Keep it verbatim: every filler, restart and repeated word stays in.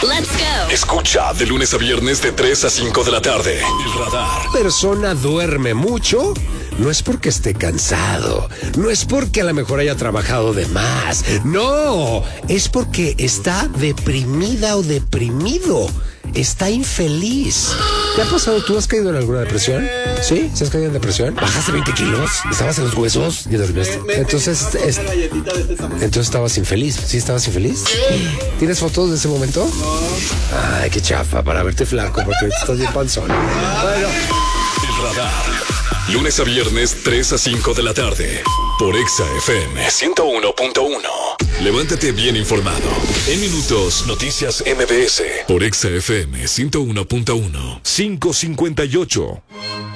Let's go. Escucha de lunes a viernes de tres a cinco de la tarde. El Radar. Persona duerme mucho. No es porque esté cansado, no es porque a lo mejor haya trabajado de más, no, es porque está deprimida o deprimido, está infeliz. ¿Te ha pasado? ¿Tú has caído en alguna depresión? ¿Sí? ¿Se has caído en depresión? ¿Bajaste veinte kilos? ¿Estabas en los huesos? Y dormiste. Entonces, es, entonces estabas infeliz. ¿Sí estabas infeliz? ¿Tienes fotos de ese momento? Ay, qué chafa, para verte flaco, porque ahorita estás bien panzón. Bueno. El Radar. Lunes a viernes, tres a cinco de la tarde. Por Exa F M ciento uno punto uno. Levántate bien informado. En minutos, Noticias M B S. Por Exa F M ciento uno punto uno. cinco cincuenta y ocho.